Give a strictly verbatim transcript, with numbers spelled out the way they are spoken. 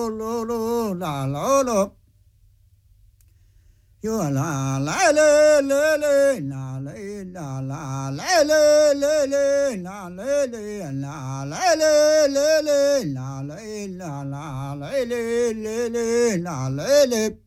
lô lô lô la lô lô yo la la lê lê lê la lê la la lê lê lê lê la lê lê la lê lê lê lê la lê la la lê lê lê lê la lê lê